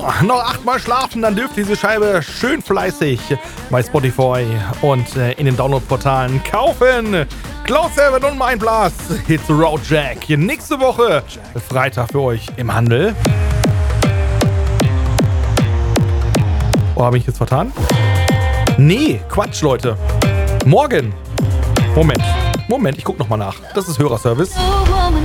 Noch 8-mal schlafen, dann dürft ihr diese Scheibe schön fleißig bei Spotify und in den Download-Portalen kaufen. Cloud 7 und Mind Blast, Hits Road Jack. Nächste Woche, Freitag für euch im Handel. Oh, habe ich jetzt vertan? Nee, Quatsch, Leute. Morgen. Moment, ich guck nochmal nach. Das ist Hörerservice.